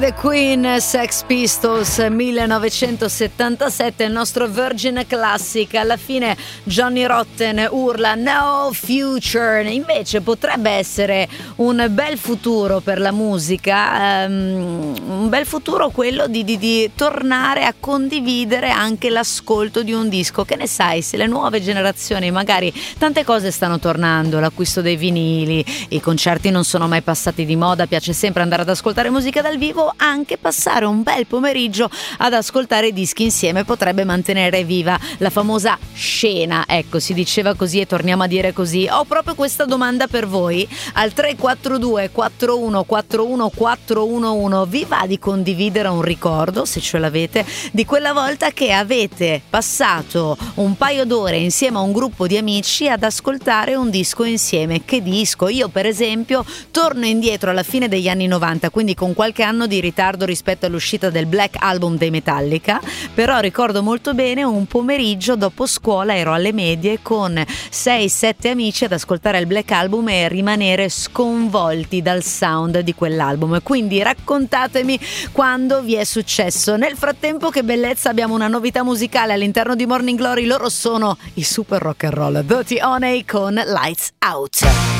The Queen, Sex Pistols, 1977, il nostro Virgin Classic. Alla fine Johnny Rotten urla No Future, invece potrebbe essere un bel futuro per la musica, un bel futuro quello di tornare a condividere anche l'ascolto di un disco. Che ne sai, se le nuove generazioni, magari tante cose stanno tornando, l'acquisto dei vinili, i concerti non sono mai passati di moda, piace sempre andare ad ascoltare musica dal vivo, anche passare un bel pomeriggio ad ascoltare i dischi insieme potrebbe mantenere viva la famosa scena. Ecco, si diceva così e torniamo a dire così. Ho proprio questa domanda per voi al 342 4141 411. Vi va di condividere un ricordo, se ce l'avete, di quella volta che avete passato un paio d'ore insieme a un gruppo di amici ad ascoltare un disco insieme? Che disco? Io per esempio torno indietro alla fine degli anni 90, quindi con qualche anno di ritardo rispetto all'uscita del Black Album dei Metallica, però ricordo molto bene un pomeriggio dopo scuola, ero alle medie, con 6-7 amici ad ascoltare il Black Album e rimanere sconvolti dal sound di quell'album. Quindi raccontatemi quando vi è successo. Nel frattempo, che bellezza, abbiamo una novità musicale all'interno di Morning Glory. Loro sono i Super Rock and Roll, Dirty Honey con Lights Out.